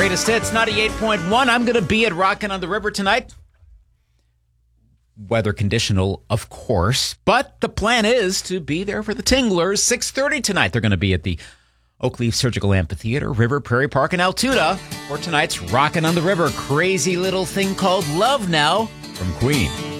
Greatest Hits, 98.1. I'm going to be at Rockin' on the River tonight. Weather conditional, of course, but the plan is to be there for the Tinglers. 6:30 tonight. They're going to be at the Oakleaf Surgical Amphitheater, River Prairie Park in Altoona for tonight's Rockin' on the River. Crazy little thing called Love Now from Queen.